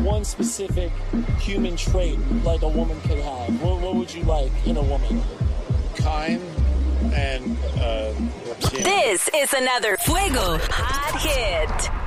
one specific human trait like a woman could have, what would you like in a woman? Kind and This is another Fuego Hot Hit.